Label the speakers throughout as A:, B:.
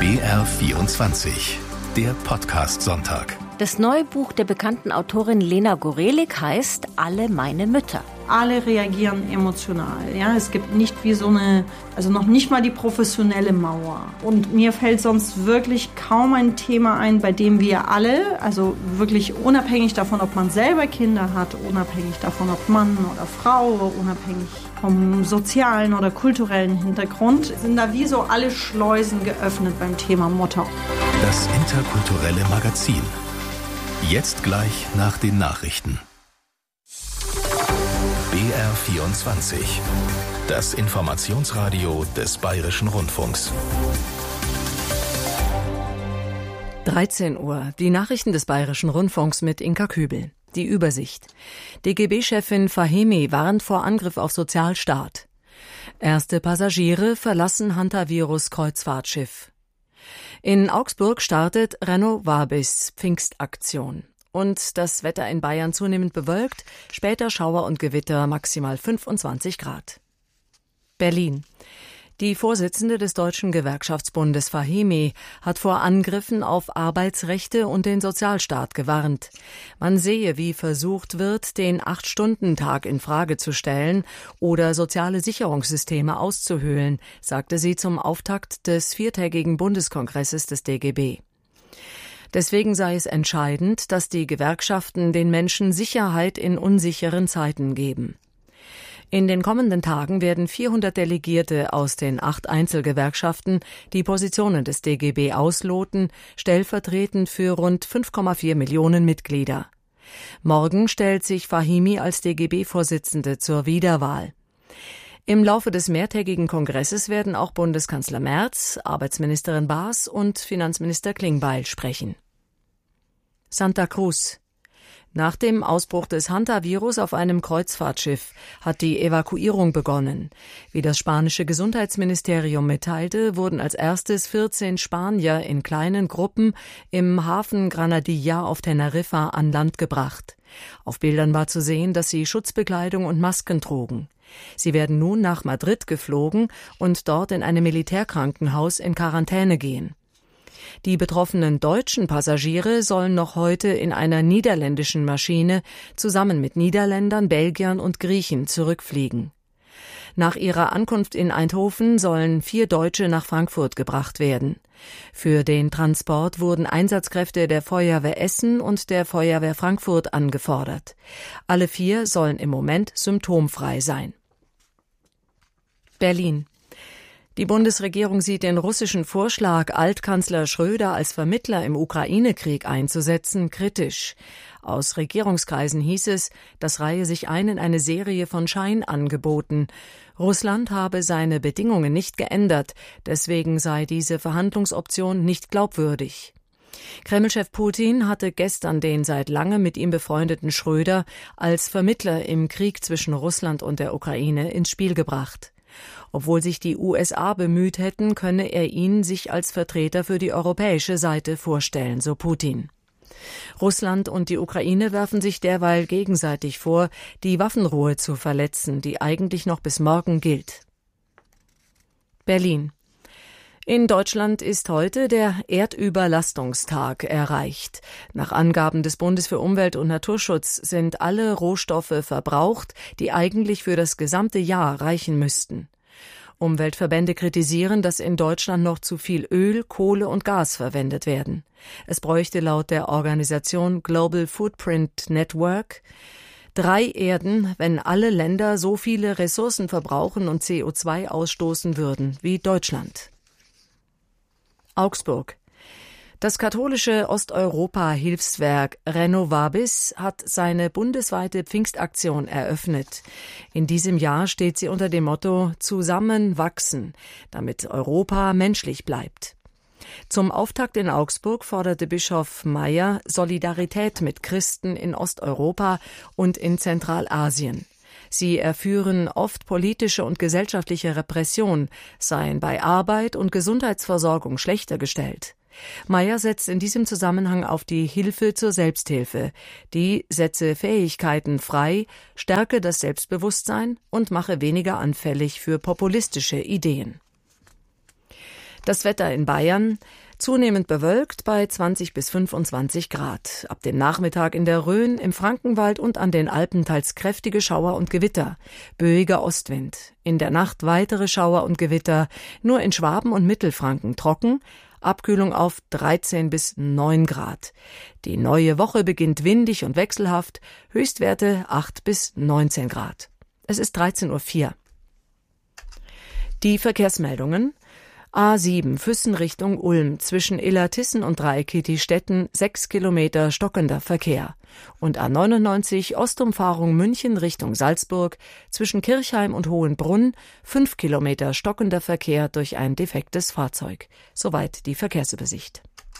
A: BR24, der Podcast-Sonntag.
B: Das neue Buch der bekannten Autorin Lena Gorelik heißt »Alle meine Mütter«.
C: Alle reagieren emotional. Ja? Es gibt nicht wie so eine, also noch nicht mal die professionelle Mauer. Und mir fällt sonst wirklich kaum ein Thema ein, bei dem wir alle, also wirklich unabhängig davon, ob man selber Kinder hat, unabhängig davon, ob Mann oder Frau, unabhängig vom sozialen oder kulturellen Hintergrund, sind da wie so alle Schleusen geöffnet beim Thema Mutter.
A: Das interkulturelle Magazin. Jetzt gleich nach den Nachrichten. BR24, das Informationsradio des Bayerischen Rundfunks.
D: 13 Uhr, die Nachrichten des Bayerischen Rundfunks mit Inka Kübel. Die Übersicht. DGB-Chefin Fahimi warnt vor Angriff auf Sozialstaat. Erste Passagiere verlassen Hantavirus-Kreuzfahrtschiff. In Augsburg startet Renovabis Pfingstaktion. Und das Wetter in Bayern zunehmend bewölkt, später Schauer und Gewitter, maximal 25 Grad. Berlin. Die Vorsitzende des Deutschen Gewerkschaftsbundes Fahimi hat vor Angriffen auf Arbeitsrechte und den Sozialstaat gewarnt. Man sehe, wie versucht wird, den 8-Stunden-Tag in Frage zu stellen oder soziale Sicherungssysteme auszuhöhlen, sagte sie zum Auftakt des 4-tägigen Bundeskongresses des DGB. Deswegen sei es entscheidend, dass die Gewerkschaften den Menschen Sicherheit in unsicheren Zeiten geben. In den kommenden Tagen werden 400 Delegierte aus den 8 Einzelgewerkschaften die Positionen des DGB ausloten, stellvertretend für rund 5,4 Millionen Mitglieder. Morgen stellt sich Fahimi als DGB-Vorsitzende zur Wiederwahl. Im Laufe des mehrtägigen Kongresses werden auch Bundeskanzler Merz, Arbeitsministerin Baas und Finanzminister Klingbeil sprechen. Santa Cruz. Nach dem Ausbruch des Hantavirus auf einem Kreuzfahrtschiff hat die Evakuierung begonnen. Wie das spanische Gesundheitsministerium mitteilte, wurden als erstes 14 Spanier in kleinen Gruppen im Hafen Granadilla auf Teneriffa an Land gebracht. Auf Bildern war zu sehen, dass sie Schutzbekleidung und Masken trugen. Sie werden nun nach Madrid geflogen und dort in einem Militärkrankenhaus in Quarantäne gehen. Die betroffenen deutschen Passagiere sollen noch heute in einer niederländischen Maschine zusammen mit Niederländern, Belgiern und Griechen zurückfliegen. Nach ihrer Ankunft in Eindhoven sollen 4 Deutsche nach Frankfurt gebracht werden. Für den Transport wurden Einsatzkräfte der Feuerwehr Essen und der Feuerwehr Frankfurt angefordert. Alle 4 sollen im Moment symptomfrei sein. Berlin. Die Bundesregierung sieht den russischen Vorschlag, Altkanzler Schröder als Vermittler im Ukraine-Krieg einzusetzen, kritisch. Aus Regierungskreisen hieß es, das reihe sich ein in eine Serie von Scheinangeboten. Russland habe seine Bedingungen nicht geändert, deswegen sei diese Verhandlungsoption nicht glaubwürdig. Kreml-Chef Putin hatte gestern den seit langem mit ihm befreundeten Schröder als Vermittler im Krieg zwischen Russland und der Ukraine ins Spiel gebracht. Obwohl sich die USA bemüht hätten, könne er ihn sich als Vertreter für die europäische Seite vorstellen, so Putin. Russland und die Ukraine werfen sich derweil gegenseitig vor, die Waffenruhe zu verletzen, die eigentlich noch bis morgen gilt. Berlin. In Deutschland ist heute der Erdüberlastungstag erreicht. Nach Angaben des Bundes für Umwelt und Naturschutz sind alle Rohstoffe verbraucht, die eigentlich für das gesamte Jahr reichen müssten. Umweltverbände kritisieren, dass in Deutschland noch zu viel Öl, Kohle und Gas verwendet werden. Es bräuchte laut der Organisation Global Footprint Network 3 Erden, wenn alle Länder so viele Ressourcen verbrauchen und CO2 ausstoßen würden wie Deutschland. Augsburg. Das katholische Osteuropa-Hilfswerk Renovabis hat seine bundesweite Pfingstaktion eröffnet. In diesem Jahr steht sie unter dem Motto »Zusammen wachsen«, damit Europa menschlich bleibt. Zum Auftakt in Augsburg forderte Bischof Meyer Solidarität mit Christen in Osteuropa und in Zentralasien. Sie erführen oft politische und gesellschaftliche Repression, seien bei Arbeit und Gesundheitsversorgung schlechter gestellt. Meyer setzt in diesem Zusammenhang auf die Hilfe zur Selbsthilfe. Die setze Fähigkeiten frei, stärke das Selbstbewusstsein und mache weniger anfällig für populistische Ideen. Das Wetter in Bayern: zunehmend bewölkt bei 20 bis 25 Grad. Ab dem Nachmittag in der Rhön, im Frankenwald und an den Alpen teils kräftige Schauer und Gewitter. Böiger Ostwind. In der Nacht weitere Schauer und Gewitter. Nur in Schwaben und Mittelfranken trocken. Abkühlung auf 13 bis 9 Grad. Die neue Woche beginnt windig und wechselhaft. Höchstwerte 8 bis 19 Grad. Es ist 13:04 Uhr. Die Verkehrsmeldungen: A7 Füssen Richtung Ulm, zwischen Illertissen und Dreikitti-Stetten 6 Kilometer stockender Verkehr. Und A99 Ostumfahrung München Richtung Salzburg, zwischen Kirchheim und Hohenbrunn 5 Kilometer stockender Verkehr durch ein defektes Fahrzeug. Soweit die Verkehrsübersicht.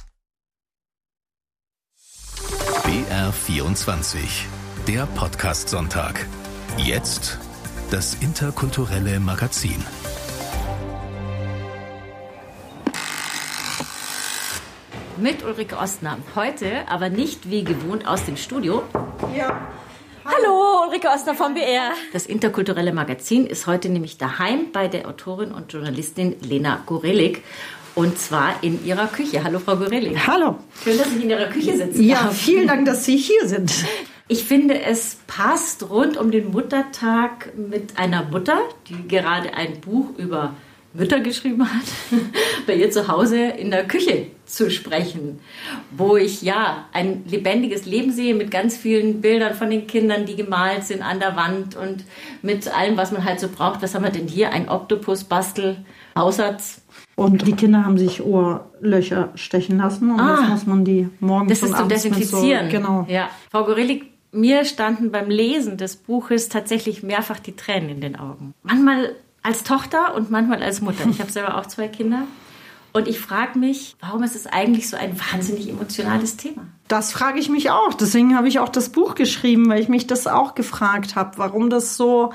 A: BR24, der Podcast-Sonntag. Jetzt das interkulturelle Magazin.
B: Mit Ulrike Ostner. Heute aber nicht wie gewohnt aus dem Studio.
C: Ja.
B: Hallo, Ulrike Ostner vom BR. Das interkulturelle Magazin ist heute nämlich daheim bei der Autorin und Journalistin Lena Gorelik. Und zwar in ihrer Küche. Hallo, Frau Gorelik.
C: Hallo.
B: Schön, dass ich in Ihrer Küche sitzen
C: Ja,
B: darf.
C: vielen Dank, dass Sie hier sind.
B: Ich finde, es passt rund um den Muttertag mit einer Mutter, die gerade ein Buch über Mütter geschrieben hat, bei ihr zu Hause in der Küche zu sprechen, wo ich ja ein lebendiges Leben sehe mit ganz vielen Bildern von den Kindern, die gemalt sind an der Wand und mit allem, was man halt so braucht. Was haben wir denn hier? Ein Oktopus-Bastel-Hausatz.
C: Und die Kinder haben sich Ohrlöcher stechen lassen und jetzt muss man die morgens und abends
B: zum Desinfizieren.
C: mit so, genau.
B: Ja. Frau Gorelik, mir standen beim Lesen des Buches tatsächlich mehrfach die Tränen in den Augen. Manchmal als Tochter und manchmal als Mutter. Ich habe selber auch 2 Kinder. Und ich frage mich, warum ist es eigentlich so ein wahnsinnig emotionales Thema?
C: Das frage ich mich auch. Deswegen habe ich auch das Buch geschrieben, weil ich mich das auch gefragt habe, warum das so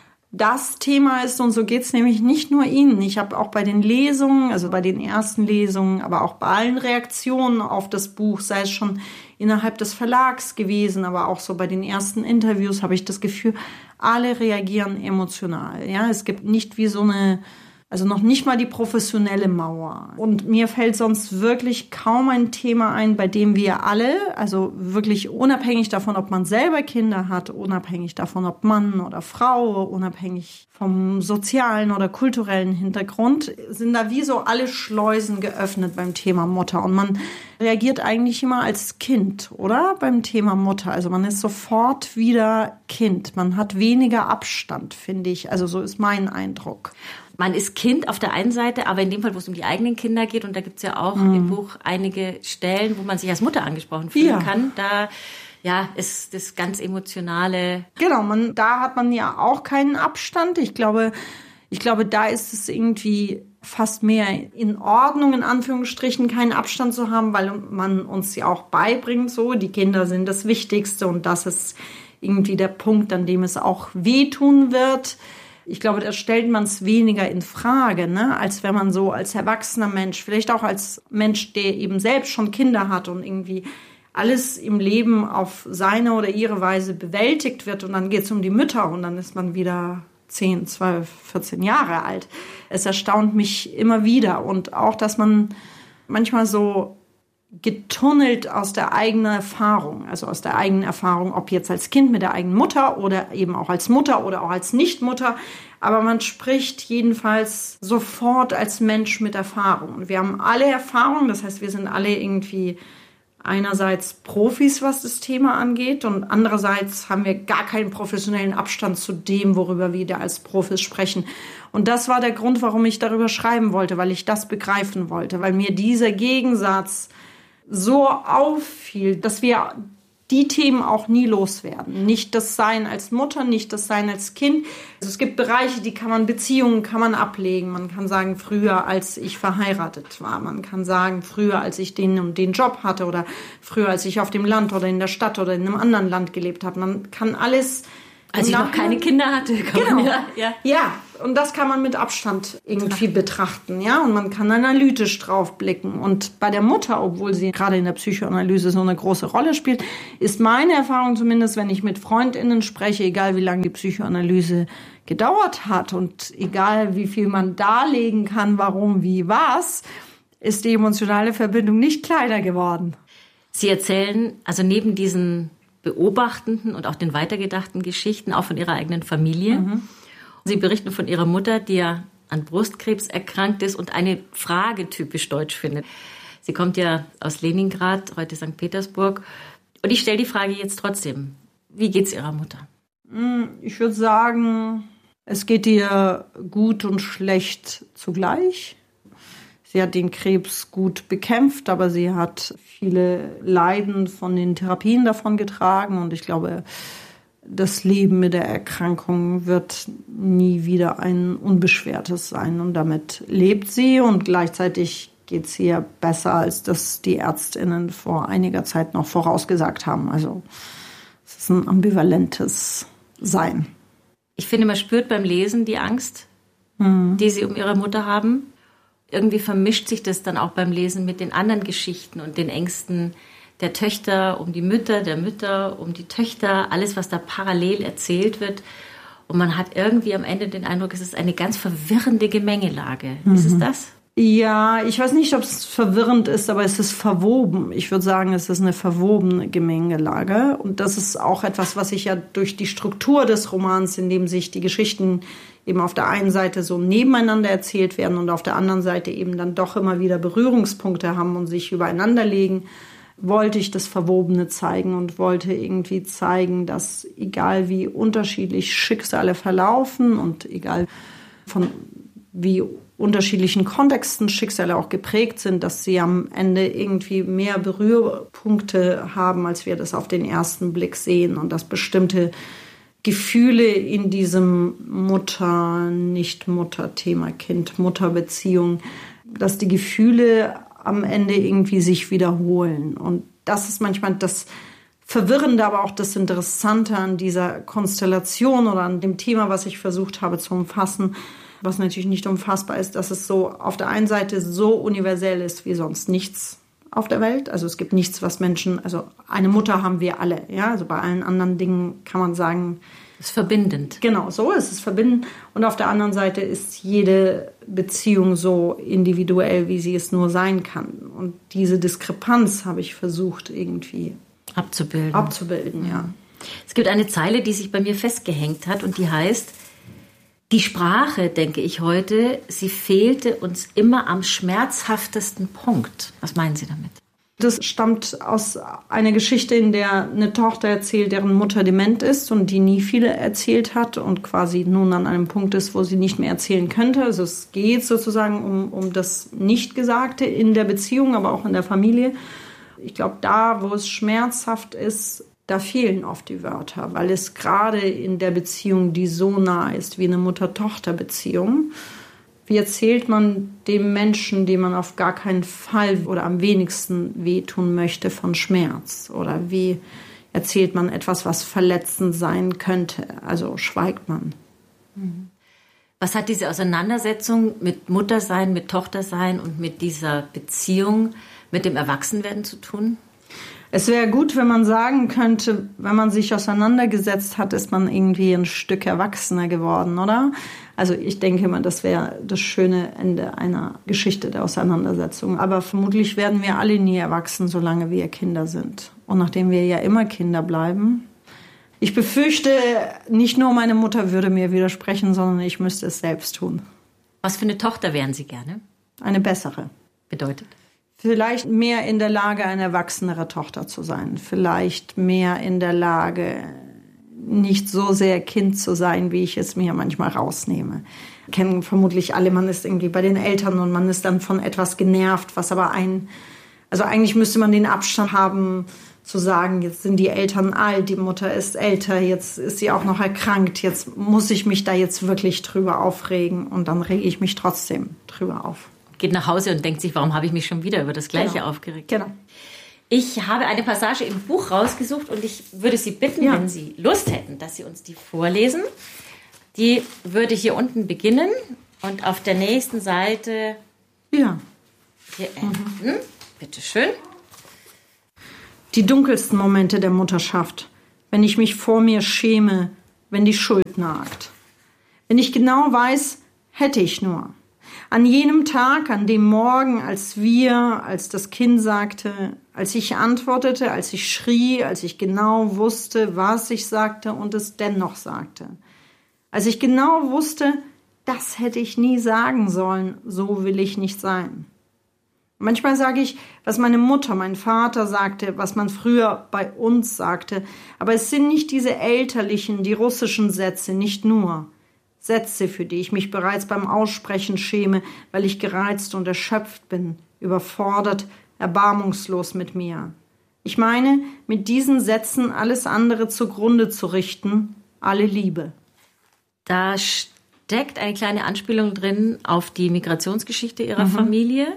C: das Thema ist. Und so geht es nämlich nicht nur Ihnen. Ich habe auch bei den Lesungen, also bei den ersten Lesungen, aber auch bei allen Reaktionen auf das Buch, sei es schon innerhalb des Verlags gewesen, aber auch so bei den ersten Interviews, habe ich das Gefühl, alle reagieren emotional. Ja, es gibt nicht wie so eine, also noch nicht mal die professionelle Mauer. Und mir fällt sonst wirklich kaum ein Thema ein, bei dem wir alle, also wirklich unabhängig davon, ob man selber Kinder hat, unabhängig davon, ob Mann oder Frau, unabhängig vom sozialen oder kulturellen Hintergrund, sind da wie so alle Schleusen geöffnet beim Thema Mutter. Und man reagiert eigentlich immer als Kind, oder? Beim Thema Mutter. Also man ist sofort wieder Kind. Man hat weniger Abstand, finde ich. Also so ist mein Eindruck.
B: Man ist Kind auf der einen Seite, aber in dem Fall, wo es um die eigenen Kinder geht, und da gibt es ja auch im Buch einige Stellen, wo man sich als Mutter angesprochen fühlen kann, da ist das ganz Emotionale.
C: Genau, da hat man ja auch keinen Abstand. Ich glaube, da ist es irgendwie fast mehr in Ordnung, in Anführungsstrichen, keinen Abstand zu haben, weil man uns ja auch beibringt, so, die Kinder sind das Wichtigste und das ist irgendwie der Punkt, an dem es auch wehtun wird. Ich glaube, da stellt man es weniger in Frage, ne, als wenn man so als erwachsener Mensch, vielleicht auch als Mensch, der eben selbst schon Kinder hat und irgendwie alles im Leben auf seine oder ihre Weise bewältigt wird und dann geht es um die Mütter und dann ist man wieder 10, 12, 14 Jahre alt. Es erstaunt mich immer wieder und auch, dass man manchmal so getunnelt aus der eigenen Erfahrung, also aus der eigenen Erfahrung, ob jetzt als Kind mit der eigenen Mutter oder eben auch als Mutter oder auch als Nichtmutter, aber man spricht jedenfalls sofort als Mensch mit Erfahrung. Und wir haben alle Erfahrung, das heißt, wir sind alle irgendwie einerseits Profis, was das Thema angeht und andererseits haben wir gar keinen professionellen Abstand zu dem, worüber wir da als Profis sprechen. Und das war der Grund, warum ich darüber schreiben wollte, weil ich das begreifen wollte, weil mir dieser Gegensatz so auffiel, dass wir die Themen auch nie loswerden. Nicht das Sein als Mutter, nicht das Sein als Kind. Also es gibt Bereiche, Beziehungen kann man ablegen. Man kann sagen, früher, als ich verheiratet war. Man kann sagen, früher, als ich den und den Job hatte oder früher, als ich auf dem Land oder in der Stadt oder in einem anderen Land gelebt habe. Man kann alles...
B: Als ich noch keine Kinder hatte.
C: Genau. Ja, Und das kann man mit Abstand irgendwie betrachten, ja. Und man kann analytisch drauf blicken. Und bei der Mutter, obwohl sie gerade in der Psychoanalyse so eine große Rolle spielt, ist meine Erfahrung zumindest, wenn ich mit FreundInnen spreche, egal wie lange die Psychoanalyse gedauert hat und egal wie viel man darlegen kann, warum, wie, was, ist die emotionale Verbindung nicht kleiner geworden.
B: Sie erzählen also neben diesen beobachtenden und auch den weitergedachten Geschichten auch von Ihrer eigenen Familie. Sie berichten von Ihrer Mutter, die ja an Brustkrebs erkrankt ist und eine Frage typisch deutsch findet. Sie kommt ja aus Leningrad, heute St. Petersburg. Und ich stelle die Frage jetzt trotzdem. Wie geht's Ihrer Mutter?
C: Ich würde sagen, es geht ihr gut und schlecht zugleich. Sie hat den Krebs gut bekämpft, aber sie hat viele Leiden von den Therapien davon getragen. Und ich glaube, das Leben mit der Erkrankung wird nie wieder ein unbeschwertes sein. Und damit lebt sie und gleichzeitig geht es ihr besser, als das die ÄrztInnen vor einiger Zeit noch vorausgesagt haben. Also es ist ein ambivalentes Sein.
B: Ich finde, man spürt beim Lesen die Angst, die Sie um Ihre Mutter haben. Irgendwie vermischt sich das dann auch beim Lesen mit den anderen Geschichten und den Ängsten der Töchter um die Mütter, der Mütter um die Töchter, alles, was da parallel erzählt wird. Und man hat irgendwie am Ende den Eindruck, es ist eine ganz verwirrende Gemengelage. Ist es das?
C: Ja, ich weiß nicht, ob es verwirrend ist, aber es ist verwoben. Ich würde sagen, es ist eine verwobene Gemengelage. Und das ist auch etwas, was ich ja durch die Struktur des Romans, in dem sich die Geschichten eben auf der einen Seite so nebeneinander erzählt werden und auf der anderen Seite eben dann doch immer wieder Berührungspunkte haben und sich übereinander legen, wollte ich das Verwobene zeigen und wollte irgendwie zeigen, dass egal wie unterschiedlich Schicksale verlaufen und egal von wie unterschiedlichen Kontexten Schicksale auch geprägt sind, dass sie am Ende irgendwie mehr Berührpunkte haben, als wir das auf den ersten Blick sehen und dass bestimmte Gefühle in diesem Nicht-Mutter-Thema, Kind-Mutter-Beziehung, dass die Gefühle am Ende irgendwie sich wiederholen. Und das ist manchmal das Verwirrende, aber auch das Interessante an dieser Konstellation oder an dem Thema, was ich versucht habe zu umfassen, was natürlich nicht umfassbar ist, dass es so auf der einen Seite so universell ist wie sonst nichts auf der Welt. Also es gibt nichts, was Menschen, also eine Mutter haben wir alle, ja. Also bei allen anderen Dingen kann man sagen,
B: es ist verbindend.
C: Genau, so ist es verbindend. Und auf der anderen Seite ist jede Beziehung so individuell, wie sie es nur sein kann. Und diese Diskrepanz habe ich versucht irgendwie abzubilden, ja.
B: Es gibt eine Zeile, die sich bei mir festgehängt hat und die heißt: Die Sprache, denke ich heute, sie fehlte uns immer am schmerzhaftesten Punkt. Was meinen Sie damit?
C: Das stammt aus einer Geschichte, in der eine Tochter erzählt, deren Mutter dement ist und die nie viel erzählt hat und quasi nun an einem Punkt ist, wo sie nicht mehr erzählen könnte. Also es geht sozusagen um das Nichtgesagte in der Beziehung, aber auch in der Familie. Ich glaube, da, wo es schmerzhaft ist, da fehlen oft die Wörter, weil es gerade in der Beziehung, die so nah ist wie eine Mutter-Tochter-Beziehung, wie erzählt man dem Menschen, dem man auf gar keinen Fall oder am wenigsten wehtun möchte, von Schmerz? Oder wie erzählt man etwas, was verletzend sein könnte? Also schweigt man.
B: Was hat diese Auseinandersetzung mit Muttersein, mit Tochtersein und mit dieser Beziehung mit dem Erwachsenwerden zu tun?
C: Es wäre gut, wenn man sagen könnte, wenn man sich auseinandergesetzt hat, ist man irgendwie ein Stück erwachsener geworden, oder? Also ich denke mal, das wäre das schöne Ende einer Geschichte der Auseinandersetzung. Aber vermutlich werden wir alle nie erwachsen, solange wir Kinder sind. Und nachdem wir ja immer Kinder bleiben. Ich befürchte, nicht nur meine Mutter würde mir widersprechen, sondern ich müsste es selbst tun.
B: Was für eine Tochter wären Sie gerne?
C: Eine bessere.
B: Bedeutet?
C: Vielleicht mehr in der Lage, eine erwachsenere Tochter zu sein. Vielleicht mehr in der Lage, nicht so sehr Kind zu sein, wie ich es mir manchmal rausnehme. Kennen vermutlich alle, man ist irgendwie bei den Eltern und man ist dann von etwas genervt, was aber also eigentlich müsste man den Abstand haben, zu sagen, jetzt sind die Eltern alt, die Mutter ist älter, jetzt ist sie auch noch erkrankt, jetzt muss ich mich da jetzt wirklich drüber aufregen und dann rege ich mich trotzdem drüber auf.
B: Geht nach Hause und denkt sich, warum habe ich mich schon wieder über das Gleiche aufgeregt?
C: Genau.
B: Ich habe eine Passage im Buch rausgesucht und ich würde Sie bitten, wenn Sie Lust hätten, dass Sie uns die vorlesen. Die würde hier unten beginnen und auf der nächsten Seite
C: Ja.
B: hier enden. Bitte schön.
C: Die dunkelsten Momente der Mutterschaft, wenn ich mich vor mir schäme, wenn die Schuld nagt. Wenn ich genau weiß, hätte ich nur. An jenem Tag, an dem Morgen, als das Kind sagte, als ich antwortete, als ich schrie, als ich genau wusste, was ich sagte und es dennoch sagte. Als ich genau wusste, das hätte ich nie sagen sollen, so will ich nicht sein. Manchmal sage ich, was meine Mutter, mein Vater sagte, was man früher bei uns sagte. Aber es sind nicht diese elterlichen, die russischen Sätze, nicht nur. Sätze, für die ich mich bereits beim Aussprechen schäme, weil ich gereizt und erschöpft bin, überfordert, erbarmungslos mit mir. Ich meine, mit diesen Sätzen alles andere zugrunde zu richten, alle Liebe.
B: Da steckt eine kleine Anspielung drin auf die Migrationsgeschichte ihrer Familie.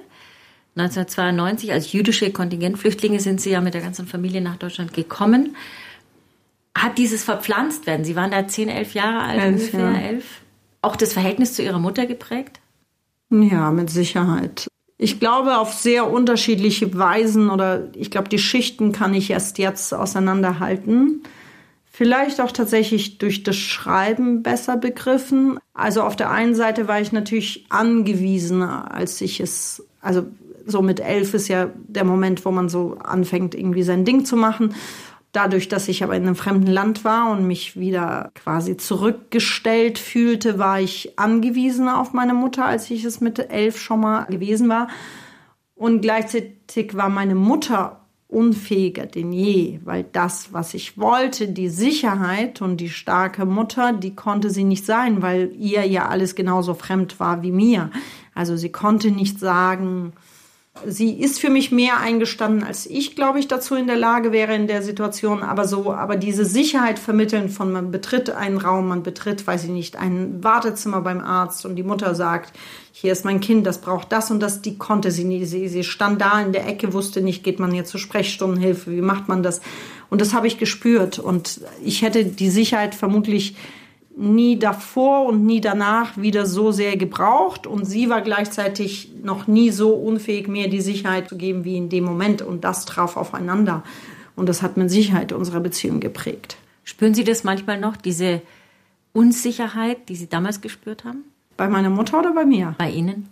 B: 1992 als jüdische Kontingentflüchtlinge sind sie ja mit der ganzen Familie nach Deutschland gekommen. Hat dieses Verpflanztwerden, Sie waren da 10, 11 Jahre alt,
C: 11,
B: ungefähr,
C: ja.
B: 11, auch das Verhältnis zu Ihrer Mutter geprägt?
C: Ja, mit Sicherheit. Ich glaube auf sehr unterschiedliche Weisen oder ich glaube, die Schichten kann ich erst jetzt auseinanderhalten. Vielleicht auch tatsächlich durch das Schreiben besser begriffen. Also auf der einen Seite war ich natürlich angewiesen, also so mit 11 ist ja der Moment, wo man so anfängt, irgendwie sein Ding zu machen. Dadurch, dass ich aber in einem fremden Land war und mich wieder quasi zurückgestellt fühlte, war ich angewiesen auf meine Mutter, als ich es mit 11 schon mal gewesen war. Und gleichzeitig war meine Mutter unfähiger denn je, weil das, was ich wollte, die Sicherheit und die starke Mutter, die konnte sie nicht sein, weil ihr ja alles genauso fremd war wie mir. Also sie konnte nicht sagen, sie ist für mich mehr eingestanden, als ich, glaube ich, dazu in der Lage wäre in der Situation. Aber diese Sicherheit vermitteln von, man betritt einen Raum, man betritt, weiß ich nicht, ein Wartezimmer beim Arzt und die Mutter sagt, hier ist mein Kind, das braucht das und das, die konnte sie nie. Sie stand da in der Ecke, wusste nicht, geht man jetzt zur Sprechstundenhilfe, wie macht man das? Und das habe ich gespürt und ich hätte die Sicherheit vermutlich nie davor und nie danach wieder so sehr gebraucht und sie war gleichzeitig noch nie so unfähig, mir die Sicherheit zu geben wie in dem Moment und das traf aufeinander und das hat mit Sicherheit unsere Beziehung geprägt.
B: Spüren Sie das manchmal noch, diese Unsicherheit, die Sie damals gespürt haben?
C: Bei meiner Mutter oder bei mir?
B: Bei Ihnen?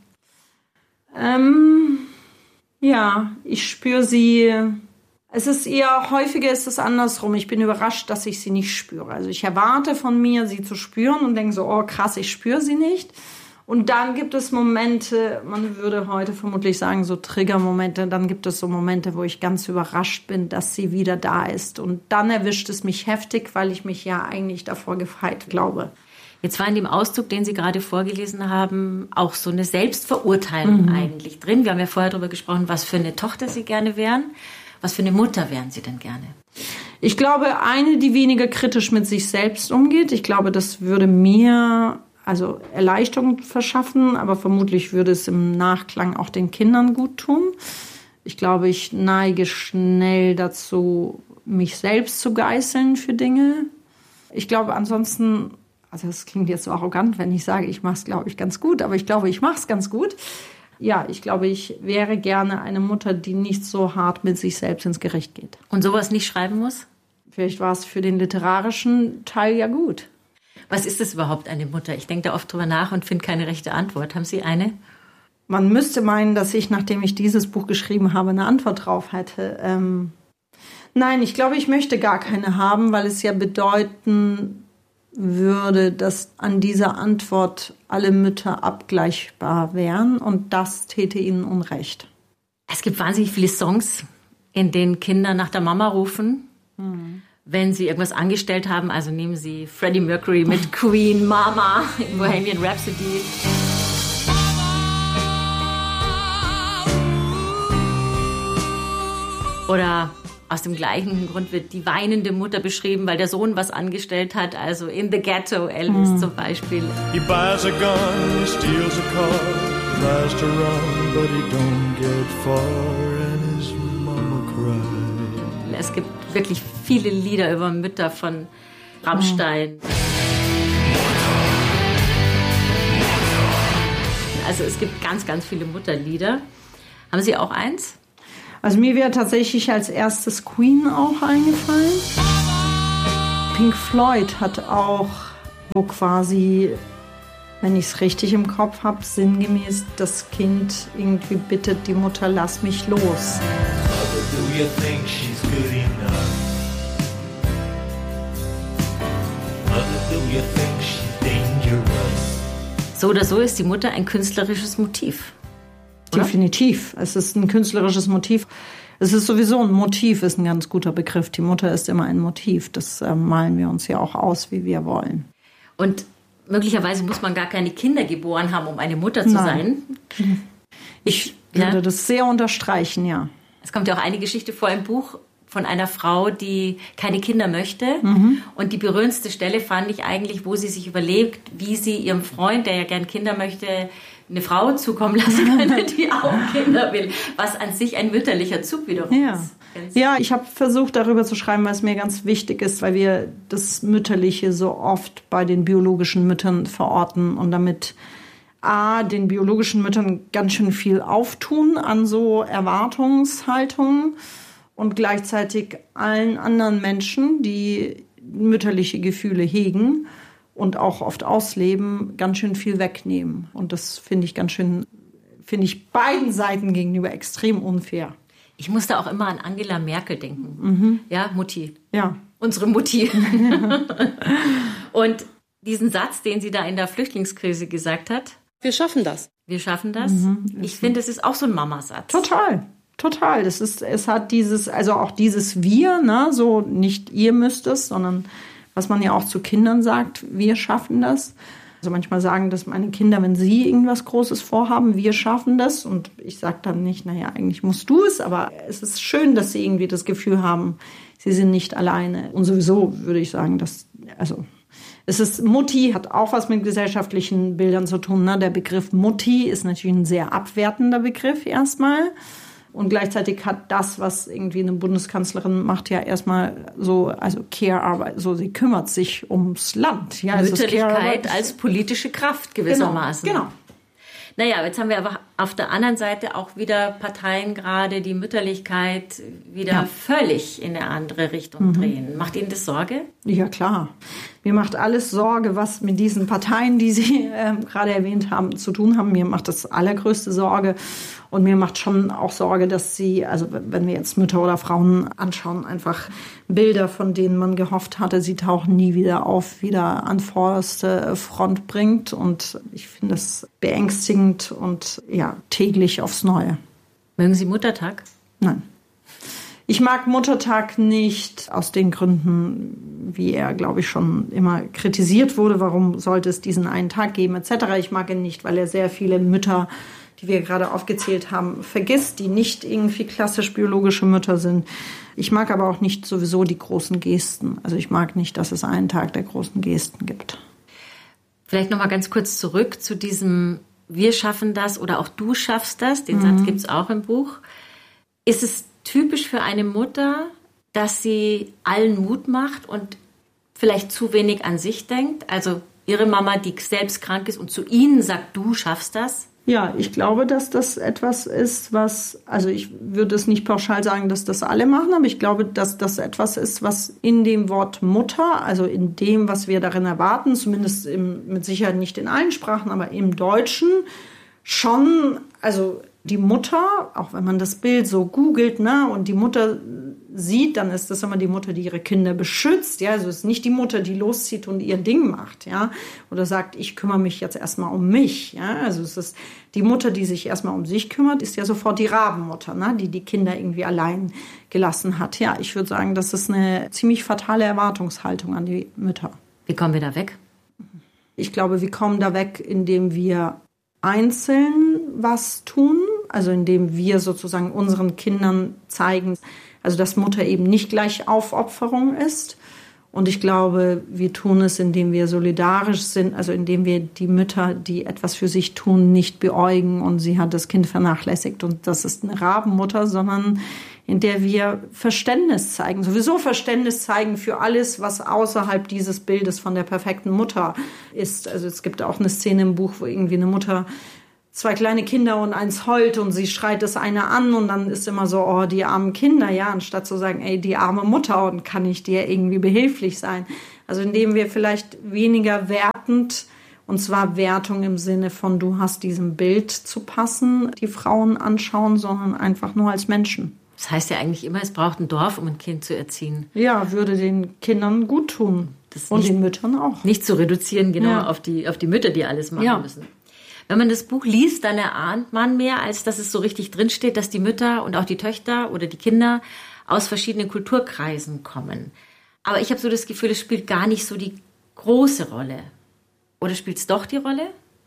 C: Ja, ich spüre sie. Es ist eher, häufiger ist es andersrum. Ich bin überrascht, dass ich sie nicht spüre. Also ich erwarte von mir, sie zu spüren und denke so, oh krass, ich spüre sie nicht. Und dann gibt es Momente, man würde heute vermutlich sagen, so Triggermomente. Dann gibt es so Momente, wo ich ganz überrascht bin, dass sie wieder da ist. Und dann erwischt es mich heftig, weil ich mich ja eigentlich davor gefeit glaube.
B: Jetzt war in dem Auszug, den Sie gerade vorgelesen haben, auch so eine Selbstverurteilung eigentlich drin. Wir haben ja vorher darüber gesprochen, was für eine Tochter Sie gerne wären. Was für eine Mutter wären Sie denn gerne?
C: Ich glaube, eine, die weniger kritisch mit sich selbst umgeht. Ich glaube, das würde mir Erleichterung verschaffen, aber vermutlich würde es im Nachklang auch den Kindern gut tun. Ich glaube, ich neige schnell dazu, mich selbst zu geißeln für Dinge. Ich glaube, ansonsten, also das klingt jetzt so arrogant, wenn ich sage, ich mache es, glaube ich, ganz gut, aber ich glaube, ich mache es ganz gut. Ja, ich glaube, ich wäre gerne eine Mutter, die nicht so hart mit sich selbst ins Gericht geht.
B: Und sowas nicht schreiben muss?
C: Vielleicht war es für den literarischen Teil ja gut.
B: Was ist das überhaupt, eine Mutter? Ich denke da oft drüber nach und finde keine rechte Antwort. Haben Sie eine?
C: Man müsste meinen, dass ich, nachdem ich dieses Buch geschrieben habe, eine Antwort drauf hätte. Nein, ich glaube, ich möchte gar keine haben, weil es ja bedeuten würde, dass an dieser Antwort alle Mütter abgleichbar wären und das täte ihnen Unrecht.
B: Es gibt wahnsinnig viele Songs, in denen Kinder nach der Mama rufen, wenn sie irgendwas angestellt haben. Also nehmen Sie Freddie Mercury mit Queen, Mama, in Bohemian Rhapsody. Oder aus dem gleichen Grund wird die weinende Mutter beschrieben, weil der Sohn was angestellt hat. Also in The Ghetto, Elvis zum Beispiel.
E: He buys a gun, he steals a car, tries to run, but he don't get far, and his mama cries.
B: Es gibt wirklich viele Lieder über Mütter von Rammstein. Also es gibt ganz, ganz viele Mutterlieder. Haben Sie auch eins?
C: Also mir wäre tatsächlich als erstes Queen auch eingefallen. Pink Floyd hat auch, wo quasi, wenn ich es richtig im Kopf habe, sinngemäß das Kind irgendwie bittet die Mutter, lass mich los.
E: Mother, do you think she's good enough? Mother, do you think she's dangerous?
B: So oder so ist die Mutter ein künstlerisches Motiv. Oder?
C: Definitiv. Es ist ein künstlerisches Motiv. Es ist sowieso ein Motiv, ist ein ganz guter Begriff. Die Mutter ist immer ein Motiv. Das malen wir uns ja auch aus, wie wir wollen.
B: Und möglicherweise muss man gar keine Kinder geboren haben, um eine Mutter zu sein.
C: Ich würde das sehr unterstreichen, ja.
B: Es kommt ja auch eine Geschichte vor im Buch von einer Frau, die keine Kinder möchte. Und die berührendste Stelle fand ich eigentlich, wo sie sich überlegt, wie sie ihrem Freund, der ja gern Kinder möchte, eine Frau zukommen lassen könnte, die auch Kinder will. Was an sich ein mütterlicher Zug wiederum ist.
C: Ja, ich habe versucht, darüber zu schreiben, weil es mir ganz wichtig ist, weil wir das Mütterliche so oft bei den biologischen Müttern verorten und damit den biologischen Müttern ganz schön viel auftun an so Erwartungshaltungen und gleichzeitig allen anderen Menschen, die mütterliche Gefühle hegen und auch oft ausleben, ganz schön viel wegnehmen. Und das finde ich beiden Seiten gegenüber extrem unfair.
B: Ich musste auch immer an Angela Merkel denken. Ja, Mutti.
C: Ja.
B: Unsere Mutti. Und diesen Satz, den sie da in der Flüchtlingskrise gesagt hat.
F: Wir schaffen das.
B: Wir schaffen das. Ich finde, es ist auch so ein Mamasatz.
C: Total. Es hat dieses, also auch dieses Wir, ne, so nicht ihr müsst es, sondern was man ja auch zu Kindern sagt, wir schaffen das. Also manchmal sagen das meine Kinder, wenn sie irgendwas Großes vorhaben, wir schaffen das. Und ich sage dann nicht, naja, eigentlich musst du es, aber es ist schön, dass sie irgendwie das Gefühl haben, sie sind nicht alleine. Und sowieso würde ich sagen, es ist Mutti, hat auch was mit gesellschaftlichen Bildern zu tun. Ne? Der Begriff Mutti ist natürlich ein sehr abwertender Begriff erstmal. Und gleichzeitig hat das, was irgendwie eine Bundeskanzlerin macht, ja erstmal so, also Care-Arbeit, so sie kümmert sich ums Land. Ja,
B: Mütterlichkeit als politische Kraft gewissermaßen.
C: Genau.
B: Naja, jetzt haben wir aber auf der anderen Seite auch wieder Parteien gerade, die Mütterlichkeit wieder völlig in eine andere Richtung drehen. Macht Ihnen das Sorge?
C: Ja, klar. Mir macht alles Sorge, was mit diesen Parteien, die Sie gerade erwähnt haben, zu tun haben. Mir macht das allergrößte Sorge. Und mir macht schon auch Sorge, dass sie, also wenn wir jetzt Mütter oder Frauen anschauen, einfach Bilder, von denen man gehofft hatte, sie tauchen nie wieder auf, wieder an vorderste Front bringt. Und ich finde das beängstigend und ja, täglich aufs Neue.
B: Mögen Sie Muttertag?
C: Nein. Ich mag Muttertag nicht aus den Gründen, wie er, glaube ich, schon immer kritisiert wurde. Warum sollte es diesen einen Tag geben, etc. Ich mag ihn nicht, weil er sehr viele Mütter, die wir gerade aufgezählt haben, vergisst, die nicht irgendwie klassisch biologische Mütter sind. Ich mag aber auch nicht sowieso die großen Gesten. Also ich mag nicht, dass es einen Tag der großen Gesten gibt.
B: Vielleicht noch mal ganz kurz zurück zu diesem Wir schaffen das oder auch du schaffst das. Den Satz gibt es auch im Buch. Ist es typisch für eine Mutter, dass sie allen Mut macht und vielleicht zu wenig an sich denkt? Also ihre Mama, die selbst krank ist und zu ihnen sagt, du schaffst das?
C: Ja, ich glaube, dass das etwas ist, also ich würde es nicht pauschal sagen, dass das alle machen, aber ich glaube, dass das etwas ist, was in dem Wort Mutter, also in dem, was wir darin erwarten, zumindest mit Sicherheit nicht in allen Sprachen, aber im Deutschen schon, also die Mutter, auch wenn man das Bild so googelt, ne, und die Mutter sieht, dann ist das immer die Mutter, die ihre Kinder beschützt, ja, also es ist nicht die Mutter, die loszieht und ihr Ding macht, ja, oder sagt, ich kümmere mich jetzt erstmal um mich, ja, also es ist die Mutter, die sich erstmal um sich kümmert, ist ja sofort die Rabenmutter, ne, die Kinder irgendwie allein gelassen hat, ja, ich würde sagen, das ist eine ziemlich fatale Erwartungshaltung an die Mütter.
B: Wie kommen wir da weg?
C: Ich glaube, wir kommen da weg, indem wir einzeln was tun, also indem wir sozusagen unseren Kindern zeigen, also dass Mutter eben nicht gleich Aufopferung ist. Und ich glaube, wir tun es, indem wir solidarisch sind, also indem wir die Mütter, die etwas für sich tun, nicht beäugen und sie hat das Kind vernachlässigt und das ist eine Rabenmutter, sondern in der wir Verständnis zeigen, sowieso Verständnis zeigen für alles, was außerhalb dieses Bildes von der perfekten Mutter ist. Also es gibt auch eine Szene im Buch, wo irgendwie eine Mutter 2 kleine Kinder und eins heult und sie schreit das eine an und dann ist immer so, oh, die armen Kinder, ja, anstatt zu sagen, ey, die arme Mutter und kann ich dir irgendwie behilflich sein. Also indem wir vielleicht weniger wertend, und zwar Wertung im Sinne von, du hast diesem Bild zu passen, die Frauen anschauen, sondern einfach nur als Menschen.
B: Das heißt ja eigentlich immer, es braucht ein Dorf, um ein Kind zu erziehen.
C: Ja, würde den Kindern gut tun. Und den Müttern auch.
B: Nicht zu reduzieren, genau, auf die Mütter, die alles machen müssen. Wenn man das Buch liest, dann erahnt man mehr, als dass es so richtig drinsteht, dass die Mütter und auch die Töchter oder die Kinder aus verschiedenen Kulturkreisen kommen. Aber ich habe so das Gefühl, es spielt gar nicht so die große Rolle. Oder spielt es doch die Rolle?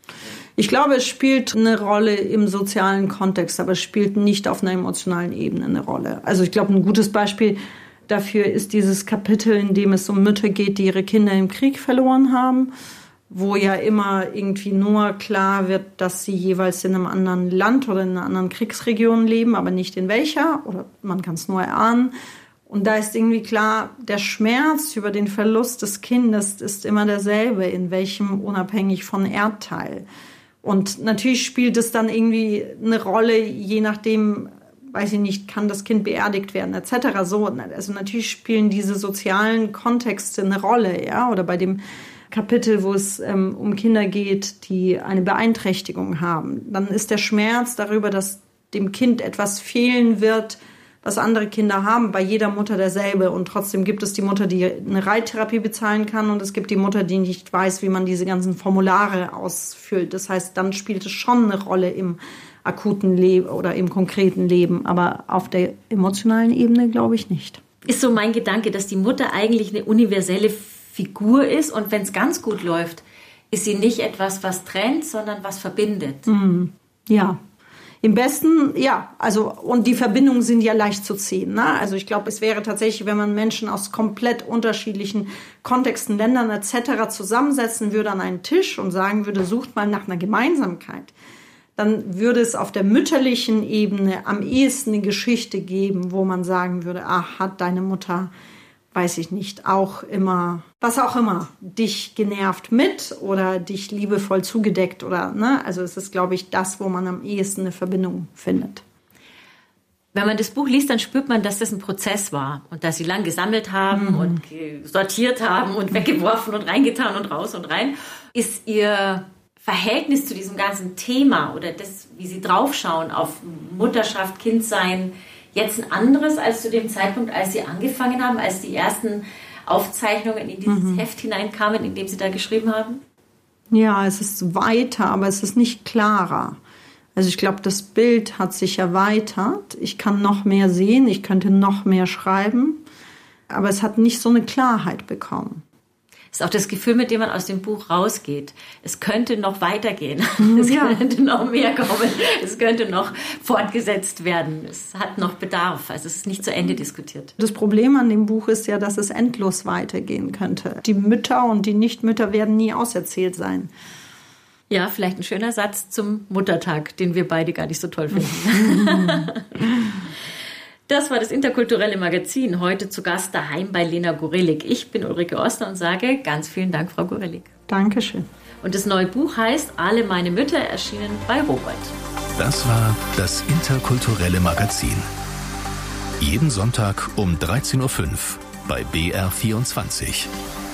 C: Ich glaube, es spielt eine Rolle im sozialen Kontext, aber es spielt nicht auf einer emotionalen Ebene eine Rolle. Also ich glaube, ein gutes Beispiel dafür ist dieses Kapitel, in dem es um Mütter geht, die ihre Kinder im Krieg verloren haben, wo ja immer irgendwie nur klar wird, dass sie jeweils in einem anderen Land oder in einer anderen Kriegsregion leben, aber nicht in welcher, oder man kann es nur erahnen. Und da ist irgendwie klar, der Schmerz über den Verlust des Kindes ist immer derselbe, in welchem unabhängig von Erdteil. Und natürlich spielt es dann irgendwie eine Rolle, je nachdem, weiß ich nicht, kann das Kind beerdigt werden, etc. So, also natürlich spielen diese sozialen Kontexte eine Rolle, ja, oder bei dem Kapitel, wo es um Kinder geht, die eine Beeinträchtigung haben. Dann ist der Schmerz darüber, dass dem Kind etwas fehlen wird, was andere Kinder haben, bei jeder Mutter derselbe. Und trotzdem gibt es die Mutter, die eine Reittherapie bezahlen kann und es gibt die Mutter, die nicht weiß, wie man diese ganzen Formulare ausfüllt. Das heißt, dann spielt es schon eine Rolle im akuten Leben oder im konkreten Leben, aber auf der emotionalen Ebene glaube ich nicht.
B: Ist so mein Gedanke, dass die Mutter eigentlich eine universelle Figur ist und wenn es ganz gut läuft, ist sie nicht etwas, was trennt, sondern was verbindet.
C: Ja, im besten, ja, also und die Verbindungen sind ja leicht zu ziehen. Ne? Also ich glaube, es wäre tatsächlich, wenn man Menschen aus komplett unterschiedlichen Kontexten, Ländern etc. zusammensetzen würde an einen Tisch und sagen würde, sucht mal nach einer Gemeinsamkeit, dann würde es auf der mütterlichen Ebene am ehesten eine Geschichte geben, wo man sagen würde, ach, hat deine Mutter, weiß ich nicht, auch immer, was auch immer, dich genervt mit oder dich liebevoll zugedeckt oder, ne? Also es ist, glaube ich, das, wo man am ehesten eine Verbindung findet.
B: Wenn man das Buch liest, dann spürt man, dass das ein Prozess war und dass sie lang gesammelt haben und sortiert haben und weggeworfen und reingetan und raus und rein. Ist ihr Verhältnis zu diesem ganzen Thema oder das, wie sie draufschauen auf Mutterschaft, Kindsein, jetzt ein anderes als zu dem Zeitpunkt, als sie angefangen haben, als die ersten Aufzeichnungen in dieses Heft hineinkamen, in dem sie da geschrieben haben?
C: Ja, es ist weiter, aber es ist nicht klarer. Also ich glaube, das Bild hat sich erweitert. Ich kann noch mehr sehen, ich könnte noch mehr schreiben, aber es hat nicht so eine Klarheit bekommen.
B: Das ist auch das Gefühl, mit dem man aus dem Buch rausgeht. Es könnte noch weitergehen. Es könnte noch mehr kommen. Es könnte noch fortgesetzt werden. Es hat noch Bedarf. Also es ist nicht zu Ende diskutiert.
C: Das Problem an dem Buch ist ja, dass es endlos weitergehen könnte. Die Mütter und die Nichtmütter werden nie auserzählt sein.
B: Ja, vielleicht ein schöner Satz zum Muttertag, den wir beide gar nicht so toll finden. Das war das interkulturelle Magazin. Heute zu Gast daheim bei Lena Gorelik. Ich bin Ulrike Oster und sage ganz vielen Dank, Frau Gorelik.
C: Dankeschön.
B: Und das neue Buch heißt Alle meine Mütter, erschienen bei Robert.
A: Das war das interkulturelle Magazin. Jeden Sonntag um 13.05 Uhr bei BR24.